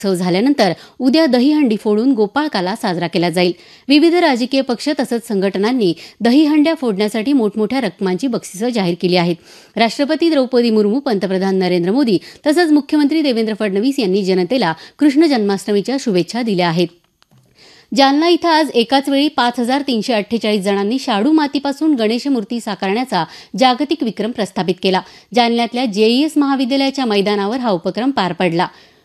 उत्सव झाल्यानंतर उद्या दहीहंडी फोडून गोपाळकाला साजरा केला जाईल. विविध राजकीय पक्ष तसंच संघटनांनी दहीहंड्या फोडण्यासाठी मोठमोठ्या रकमांची बक्षिसं जाहीर केली आहेत. राष्ट्रपती द्रौपदी मुर्मू, पंतप्रधान नरेंद्र मोदी तसंच मुख्यमंत्री देवेंद्र फडणवीस यांनी जनतेला कृष्ण जन्माष्टमीच्या शुभेच्छा दिल्या आहेत. जालना इथं आज एकाच वेळी 5,348 जणांनी शाडू मातीपासून गणेश मूर्ती साकारण्याचा जागतिक विक्रम प्रस्थापित केला. जालन्यातल्या जेईएस महाविद्यालयाच्या मैदानावर हा उपक्रम पार पडला.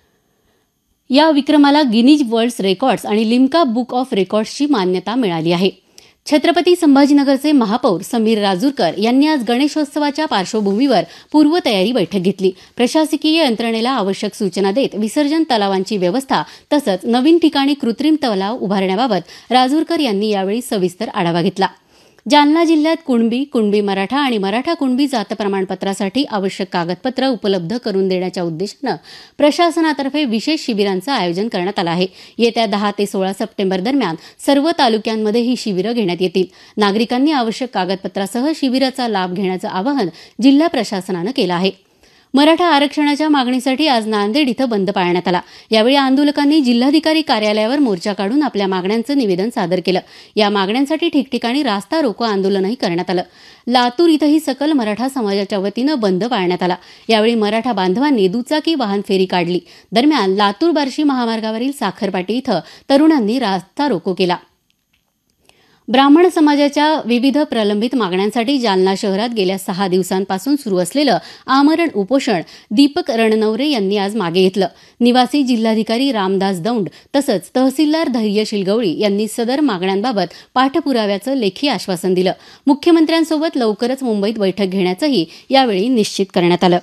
या विक्रमाला गिनीज वर्ल्ड रेकॉर्ड्स आणि लिम्का बुक ऑफ रेकॉर्ड्सची मान्यता मिळाली आहे. छत्रपती संभाजीनगरचे महापौर समीर राजूरकर यांनी आज गणेशोत्सवाच्या पार्श्वभूमीवर पूर्वतयारी बैठक घेतली. प्रशासकीय यंत्रणेला आवश्यक सूचना देत विसर्जन तलावांची व्यवस्था तसंच नवीन ठिकाणी कृत्रिम तलाव उभारण्याबाबत राजूरकर यांनी यावेळी सविस्तर आढावा घेतला. जालना जिल्ह्यात कुणबी मराठा आणि मराठा कुणबी जात प्रमाणपत्रासाठी आवश्यक कागदपत्र उपलब्ध करून देण्याच्या उद्देशानं प्रशासनातर्फे विशेष शिबिरांचं आयोजन करण्यात आलं आहे. येत्या 10 ते 16 सप्टेंबर दरम्यान सर्व तालुक्यांमध्ये ही शिबिरं घेण्यात येतील. नागरिकांनी आवश्यक कागदपत्रासह शिबिराचा लाभ घेण्याचं आवाहन जिल्हा प्रशासनानं केलं आहे. मराठा आरक्षणाच्या मागणीसाठी आज नांदेड इथं बंद पाळण्यात आला. यावेळी आंदोलकांनी जिल्हाधिकारी कार्यालयावर मोर्चा काढून आपल्या मागण्यांचं निवेदन सादर केलं. या मागण्यांसाठी ठिकठिकाणी रास्ता रोको आंदोलनही करण्यात आलं. लातूर इथंही सकल मराठा समाजाच्या वतीनं बंद पाळण्यात आला. यावेळी मराठा बांधवांनी दुचाकी वाहन फेरी काढली. दरम्यान लातूर बार्शी महामार्गावरील साखरपाटी इथं तरुणांनी रास्ता रोको केला. ब्राह्मण समाजाच्या विविध प्रलंबित मागण्यांसाठी जालना शहरात गेल्या 6 दिवसांपासून सुरू असलेलं आमरण उपोषण दीपक रणनवरे यांनी आज मागे घेतलं. निवासी जिल्हाधिकारी रामदास दौंड तसंच तहसीलदार धैर्यशील गवळी यांनी सदर मागण्यांबाबत पाठपुराव्याचं लेखी आश्वासन दिलं. मुख्यमंत्र्यांसोबत लवकरच मुंबईत बैठक घेण्याचंही यावेळी निश्चित करण्यात आलं.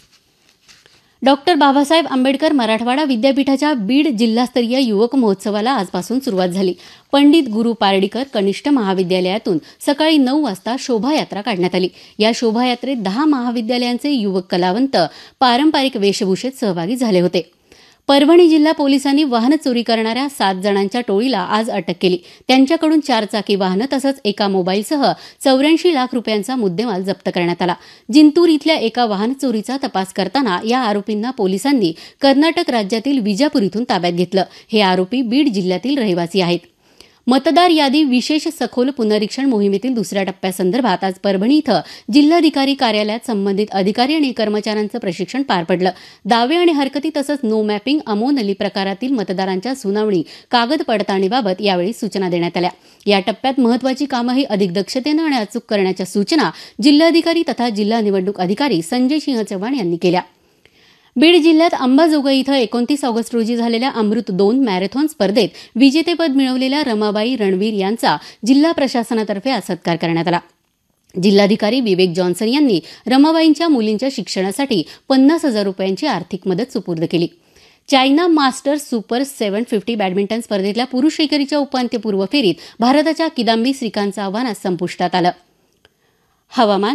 डॉक्टर बाबासाहेब आंबेडकर मराठवाडा विद्यापीठाच्या बीड जिल्हास्तरीय युवक महोत्सवाला आजपासून सुरुवात झाली. पंडित गुरु पारडीकर कनिष्ठ महाविद्यालयातून सकाळी 9 वाजता शोभायात्रा काढण्यात आली. या शोभायात्रेत 10 महाविद्यालयांचे युवक कलावंत पारंपरिक वेशभूषेत सहभागी झाले होते. परभणी जिल्हा पोलिसांनी वाहन चोरी करणाऱ्या 7 जणांच्या टोळीला आज अटक केली. त्यांच्याकडून 4 चाकी वाहनं तसंच एका मोबाईलसह 84 लाख रुपयांचा मुद्देमाल जप्त करण्यात आला. जिंतूर इथल्या एका वाहन चोरीचा तपास करताना या आरोपींना पोलिसांनी कर्नाटक राज्यातील विजापूर इथून ताब्यात घेतलं. हे आरोपी बीड जिल्ह्यातील रहिवासी आहेत. मतदार यादी विशेष सखोल पुनरीक्षण मोहिमेतील दुसऱ्या टप्प्यासंदर्भात आज परभणी इथं जिल्हाधिकारी कार्यालयात संबंधित अधिकारी आणि कर्मचाऱ्यांचं प्रशिक्षण पार पडलं. दावे आणि हरकती तसंच नो मॅपिंग अमोनली प्रकारातील मतदारांच्या सुनावणी कागद पडताळणीबाबत यावेळी सूचना देण्यात आल्या. या टप्प्यात महत्वाची कामंही अधिक दक्षतेनं आणि अचूक करण्याच्या सूचना जिल्हाधिकारी तथा जिल्हा निवडणूक अधिकारी संजय सिंह चव्हाण यांनी केल्या. बीड जिल्ह्यात अंबाजोगाई इथं 29 ऑगस्ट रोजी झालेल्या अमृत 2 मॅरेथॉन स्पर्धेत विजेतेपद मिळवलेल्या रमाबाई रणवीर यांचा जिल्हा प्रशासनातर्फे आज सत्कार करण्यात आला. जिल्हाधिकारी विवेक जॉन्सन यांनी रमाबाईंच्या मुलींच्या शिक्षणासाठी 50,000 रुपयांची आर्थिक मदत सुपूर्द केली. चायना मास्टर्स सुपर 750 बॅडमिंटन स्पर्धेतल्या पुरुष एकेरीच्या उपांत्यपूर्व फेरीत भारताच्या किदांबी श्रीकांतचं आव्हान आज संपुष्टात आलं. हवामान.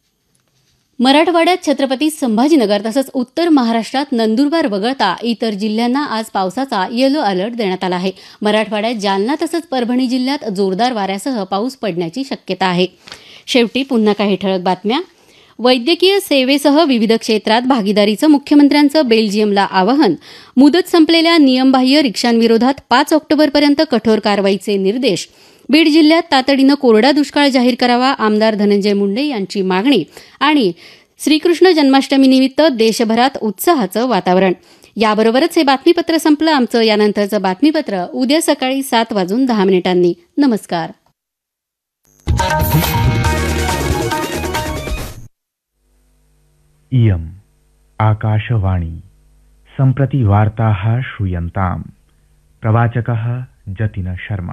मराठवाड्यात छत्रपती संभाजीनगर तसंच उत्तर महाराष्ट्रात नंदुरबार वगळता इतर जिल्ह्यांना आज पावसाचा येलो अलर्ट देण्यात आला आहे. मराठवाड्यात जालना तसंच परभणी जिल्ह्यात जोरदार वाऱ्यासह पाऊस पडण्याची शक्यता आहे. शेवटी पुन्हा काही ठळक बातम्या. वैद्यकीय सेवेसह विविध क्षेत्रात भागीदारीचं मुख्यमंत्र्यांचं बेल्जियमला आवाहन. मुदत संपलेल्या नियमबाह्य रिक्षांविरोधात 5 ऑक्टोबरपर्यंत कठोर कारवाईचे निर्देश. बीड जिल्ह्यात तातडीनं कोरडा दुष्काळ जाहीर करावा, आमदार धनंजय मुंडे यांची मागणी. आणि श्रीकृष्ण जन्माष्टमीनिमित्त देशभरात उत्साहाचं वातावरण. याबरोबरच हे बातमीपत्र संपलं. आमचं यानंतरचं बातमीपत्र उद्या सकाळी 7:10 नमस्कार. इयम् आकाशवाणी सम्प्रति वार्ताः श्रूयन्ताम्. प्रवाचकः जतिन शर्मा.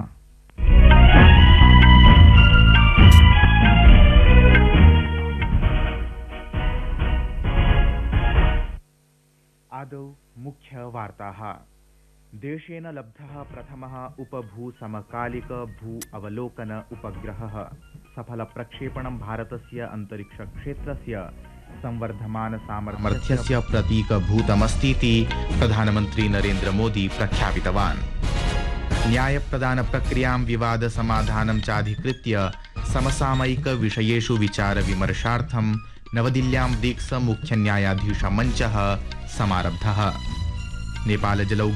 आदौ मुख्य वार्ताः. देशेन लब्धः प्रथमः उपभूसमकालिक भू अवलोकन उपग्रहः सफल प्रक्षेपणं भारतस्य अन्तरिक्षक्षेत्रस्य संवर्धमान सामर्थ्यस्य प्रतीकभूतमस्तीति प्रधानमन्त्री नरेन्द्र मोदी प्रख्यापितवान्. न्यायप्रदान प्रक्रियां विवाद समाधानं चाधिकृत्य समसामयिक विषयेषु विचार विमर्शार्थं नवदिल्ल्यां ब्रिक्स मुख्य न्यायाधीश मञ्चः समारब्धः. नेपाल जलौ